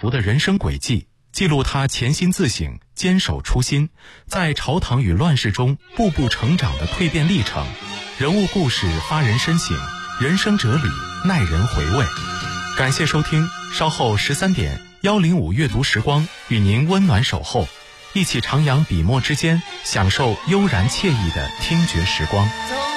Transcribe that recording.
途的人生轨迹，记录他潜心自省、坚守初心，在朝堂与乱世中步步成长的蜕变历程。人物故事发人深省，人生哲理耐人回味。感谢收听，稍后13点105阅读时光与您温暖守候，一起徜徉笔墨之间，享受悠然惬意的听觉时光。